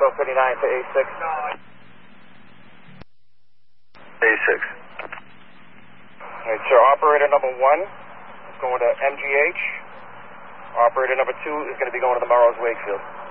Bravo 39 to A6. A6. Alright, sir, operator number 1 is going to MGH. Operator number 2 is going to be going to the Melrose Wakefield.